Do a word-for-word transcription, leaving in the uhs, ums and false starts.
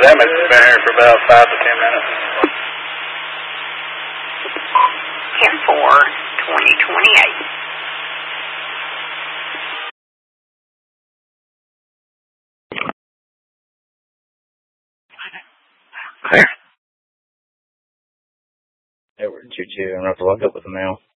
them, it's been here for about five to ten minutes. ten four twenty twenty-eight. Edward two two, I'm going to have to look up with the mail.